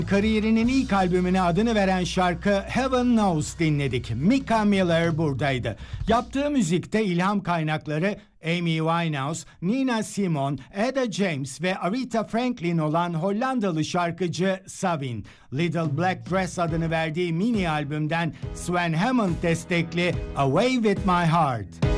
Kariyerinin ilk albümüne adını veren şarkı Heaven Knows dinledik. Micah Miller buradaydı. Yaptığı müzikte ilham kaynakları Amy Winehouse, Nina Simone, Etta James ve Aretha Franklin olan Hollandalı şarkıcı Sabin. Little Black Dress adını verdiği mini albümden Sven Hammond destekli Away With My Heart.